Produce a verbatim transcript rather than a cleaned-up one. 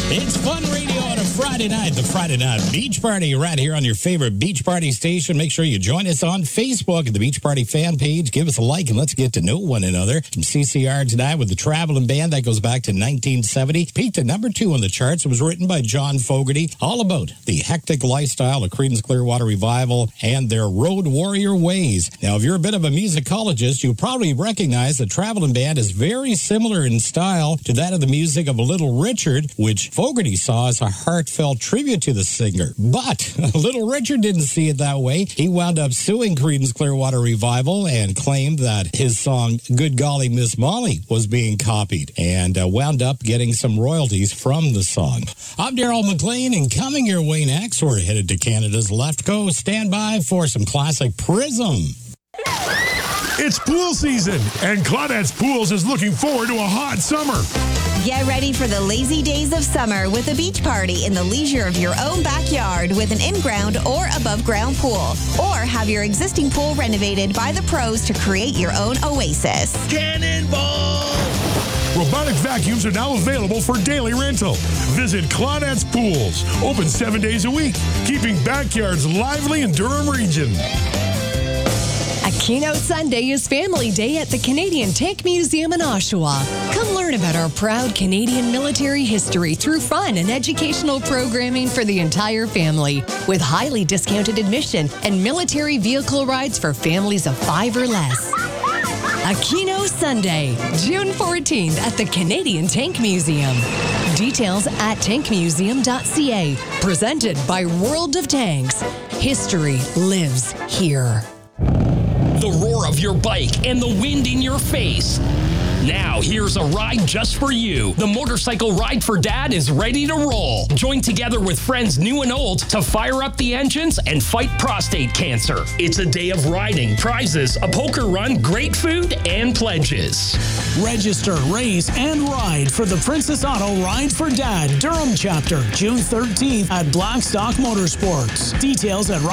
It's Fun Radio on a Friday night, the Friday Night Beach Party, right here on your favorite Beach Party station. Make sure you join us on Facebook at the Beach Party fan page. Give us a like and let's get to know one another. From C C R tonight with the Traveling Band that goes back to nineteen seventy. Peaked at number two on the charts. It was written by John Fogerty. All about the hectic lifestyle of Creedence Clearwater Revival and their road warrior ways. Now, if you're a bit of a musicologist, you'll probably recognize the Traveling Band is very similar in style to that of the music of Little Richard, which Fogerty saw as a heartfelt tribute to the singer. But Little Richard didn't see it that way. He wound up suing Creedence Clearwater Revival and claimed that his song, Good Golly Miss Molly, was being copied and uh, wound up getting some royalties from the song. I'm Daryl McLean, and coming your way next, we're headed to Canada's left coast. Stand by for some classic Prism. It's pool season, and Claudette's Pools is looking forward to a hot summer. Get ready for the lazy days of summer with a beach party in the leisure of your own backyard with an in-ground or above-ground pool. Or have your existing pool renovated by the pros to create your own oasis. Cannonball! Robotic vacuums are now available for daily rental. Visit Claudette's Pools, open seven days a week, keeping backyards lively in Durham region. A keynote Sunday is Family Day at the Canadian Tank Museum in Oshawa. Come learn about our proud Canadian military history through fun and educational programming for the entire family, with highly discounted admission and military vehicle rides for families of five or less. Aquino Sunday, June fourteenth at the Canadian Tank Museum. Details at tank museum dot c a. Presented by World of Tanks. History lives here. The roar of your bike and the wind in your face. Now, here's a ride just for you. The Motorcycle Ride for Dad is ready to roll. Join together with friends new and old to fire up the engines and fight prostate cancer. It's a day of riding, prizes, a poker run, great food, and pledges. Register, race, and ride for the Princess Auto Ride for Dad Durham chapter, June thirteenth at Blackstock Motorsports. Details at